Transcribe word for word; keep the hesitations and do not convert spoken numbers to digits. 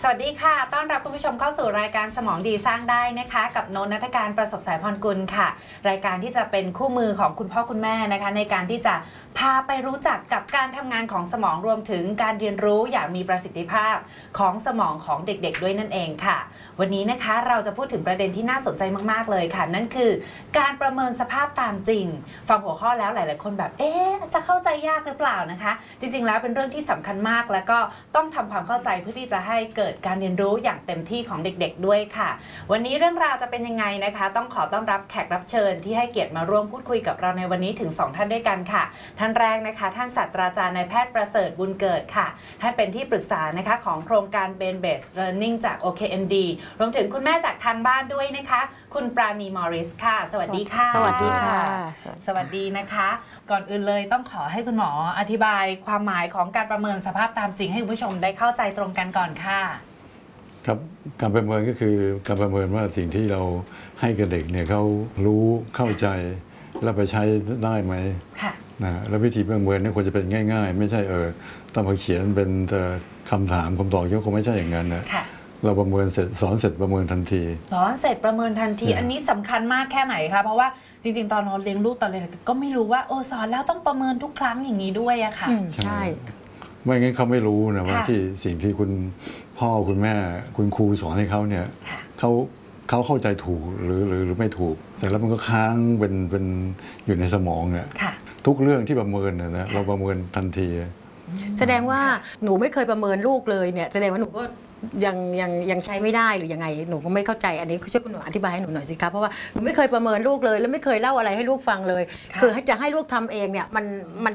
วัสดีค่ะต้อนรับคุณผู้ชมเข้าสู่รายการสมองดีสร้างได้นะคะกับโนน ณัฐการประสบสายพรกุลค่ะรายการที่จะเป็นคู่มือของคุณพ่อคุณแม่นะคะในการที่จะพาไปรู้จักกับการทำงานของสมองรวมถึงการเรียนรู้อย่างมีประสิทธิภาพของสมองของเด็กๆด้วยนั่นเองค่ะวันนี้นะคะเราจะพูดถึงประเด็นที่น่าสนใจมากๆเลยค่ะนั่นคือการประเมินสภาพตามจริงฟังหัวข้อแล้วหลายๆคนแบบเอ๊ะจะเข้าใจยากหรือเปล่านะคะจริงๆแล้วเป็นเรื่องที่สำคัญมากแล้วก็ต้องทำความเข้าใจเพื่อที่จะให้เกิดการเรียนรู้อย่างเต็มที่ของเด็กๆด้วยค่ะวันนี้เรื่องราวจะเป็นยังไงนะคะต้องขอต้อนรับแขกรับเชิญที่ให้เกียรติมาร่วมพูดคุยกับเราในวันนี้ถึงสองท่านด้วยกันค่ะท่านแรกนะคะท่านศาสตราจารย์นายแพทย์ประเสริฐบุญเกิดค่ะท่านเป็นที่ปรึกษานะคะของโครงการ Brain Based Learning จาก โอ เค เอ็น ดี รวมถึงคุณแม่จากทางบ้านด้วยนะคะคุณปราณีมอริสค่ะสวัสดีค่ะสวัสดีค่ะสวัสดีนะคะก่อนอื่นเลยต้องขอให้คุณหมออธิบายความหมายของการประเมินสภาพตามจริงให้คุณผู้ชมได้เข้าใจตรงกันก่อนค่ะครับการประเมินก็คือการประเมินว่าสิ่งที่เราให้กับเด็กเนี่ยเขารู้เข้าใจแล้วไปใช้ได้ไหมนะแล้ววิธีประเมินนี่ควรจะเป็นง่ายๆไม่ใช่เออต้องมาเขียนเป็นคำถามคำตอบก็คงไม่ใช่อย่างนั้นนะเราประเมินเสร็จสอนเสร็จประเมินทันทีสอนเสร็จประเมินทันทีอันนี้สำคัญมากแค่ไหนคะเพราะว่าจริงๆตอนเราเลี้ยงลูกตอนเรียนก็ไม่รู้ว่าโอ้สอนแล้วต้องประเมินทุกครั้งอย่างนี้ด้วยอะค่ะใช่ไม่งั้นเขาไม่รู้นะว่าที่สิ่งที่คุณพ่อคุณแม่คุณครูสอนให้เขาเนี่ยเขาเขาเข้าใจถูกหรือหรือหรือไม่ถูกแต่แล้วมันก็ค้างเป็นเป็นอยู่ในสมองเนี่ยทุกเรื่องที่ประเมินนะเราประเมินทันทีแสดงว่าหนูไม่เคยประเมินลูกเลยเนี่ยแสดงว่าหนูก็ยังยังยังใช้ไม่ได้หรือยังไงหนูก็ไม่เข้าใจอันนี้ช่วยคุณหนูอธิบายให้หนูหน่อยสิคะเพราะว่าหนูไม่เคยประเมินลูกเลยแล้วไม่เคยเล่าอะไรให้ลูกฟังเลยคือจะให้ลูกทำเองเนี่ยมันมัน